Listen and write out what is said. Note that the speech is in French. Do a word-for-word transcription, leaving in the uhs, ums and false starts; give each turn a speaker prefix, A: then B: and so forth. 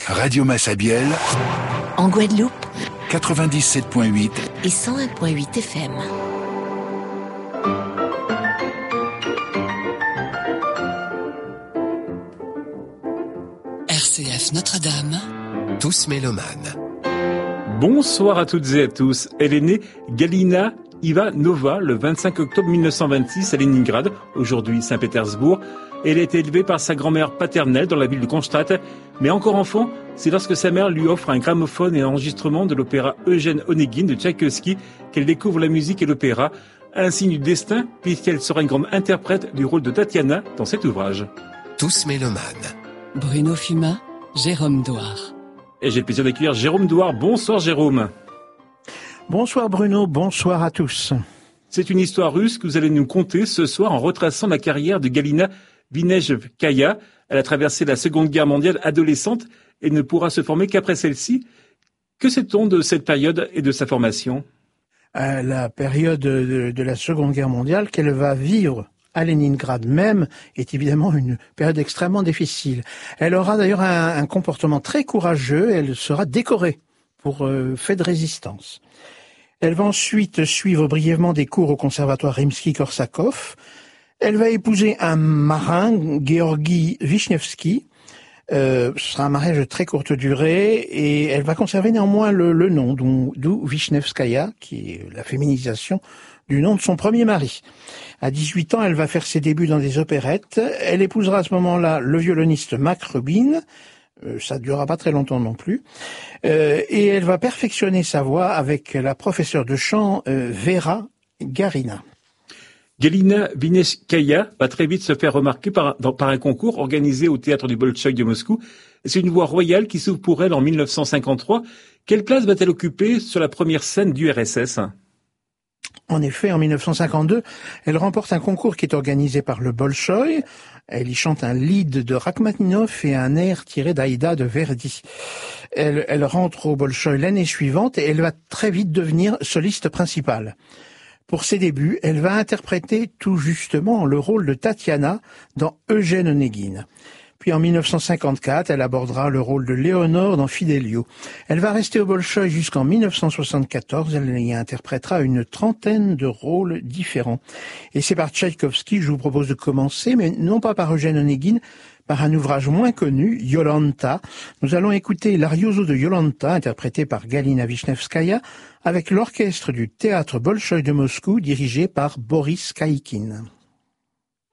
A: Radio Massabielle,
B: en Guadeloupe,
A: quatre-vingt-dix-sept virgule huit
B: et cent un virgule huit F M.
C: R C F Notre-Dame, tous mélomanes.
D: Bonsoir à toutes et à tous. Elle est née Galina Ivanova le vingt-cinq octobre mille neuf cent vingt-six à Leningrad, aujourd'hui Saint-Pétersbourg. Elle a été élevée par sa grand-mère paternelle dans la ville de Kronstadt, mais encore enfant, c'est lorsque sa mère lui offre un gramophone et un enregistrement de l'opéra Eugène Onegin de Tchaïkovski qu'elle découvre la musique et l'opéra, un signe du destin puisqu'elle sera une grande interprète du rôle de Tatiana dans cet ouvrage.
C: Tous mélomanes.
E: Bruno Fumat, Jérôme Douard.
D: Et j'ai le plaisir d'accueillir Jérôme Douard. Bonsoir Jérôme.
F: Bonsoir Bruno, bonsoir à tous.
D: C'est une histoire russe que vous allez nous conter ce soir en retraçant la carrière de Galina Vinejkaya. Elle a traversé la Seconde Guerre mondiale adolescente et ne pourra se former qu'après celle-ci. Que sait-on de cette période et de sa formation ?
F: Euh, la période de, de la Seconde Guerre mondiale qu'elle va vivre à Leningrad même est évidemment une période extrêmement difficile. Elle aura d'ailleurs un, un comportement très courageux. Elle sera décorée pour euh, fait de résistance. Elle va ensuite suivre brièvement des cours au conservatoire Rimsky-Korsakov. Elle va épouser un marin, Georgi Vishnevsky. Euh, ce sera un mariage de très courte durée et elle va conserver néanmoins le, le nom, d'où Vishnevskaya, qui est la féminisation du nom de son premier mari. À dix-huit ans, elle va faire ses débuts dans des opérettes. Elle épousera à ce moment-là le violoniste Mac Rubin. Euh, ça ne durera pas très longtemps non plus. Euh, et elle va perfectionner sa voix avec la professeure de chant euh, Vera Garina.
D: Galina Vinejkaya va très vite se faire remarquer par, dans, par un concours organisé au théâtre du Bolchoï de Moscou. C'est une voix royale qui s'ouvre pour elle en mille neuf cent cinquante-trois. Quelle place va-t-elle occuper sur la première scène du R S S ?
F: En effet, en mille neuf cent cinquante-deux, elle remporte un concours qui est organisé par le Bolchoï. Elle y chante un lied de Rachmaninov et un air tiré d'Aïda de Verdi. Elle, elle rentre au Bolchoï l'année suivante et elle va très vite devenir soliste principale. Pour ses débuts, elle va interpréter tout justement le rôle de Tatiana dans Eugène Onegin. Puis en mille neuf cent cinquante-quatre, elle abordera le rôle de Léonore dans Fidelio. Elle va rester au Bolchoï jusqu'en mille neuf cent soixante-quatorze, elle y interprétera une trentaine de rôles différents. Et c'est par Tchaïkovski que je vous propose de commencer, mais non pas par Eugène Onegin, par un ouvrage moins connu, Yolanta. Nous allons écouter l'Arioso de Yolanta, interprété par Galina Vishnevskaya, avec l'orchestre du théâtre Bolchoï de Moscou, dirigé par Boris Kaikin.